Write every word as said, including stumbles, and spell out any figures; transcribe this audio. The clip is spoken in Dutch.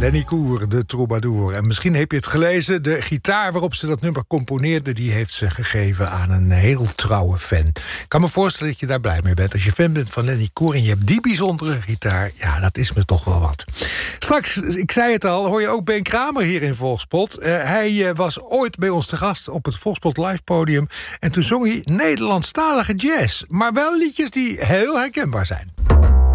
Lenny Koer, de troubadour. En misschien heb je het gelezen, de gitaar waarop ze dat nummer componeerde, die heeft ze gegeven aan een heel trouwe fan. Ik kan me voorstellen dat je daar blij mee bent. Als je fan bent van Lenny Koer en je hebt die bijzondere gitaar, ja, dat is me toch wel wat. Straks, ik zei het al, hoor je ook Ben Kramer hier in Volkspot. Uh, hij uh, was ooit bij ons te gast op het Volkspot live podium. En toen zong hij Nederlandstalige jazz. Maar wel liedjes die heel herkenbaar zijn.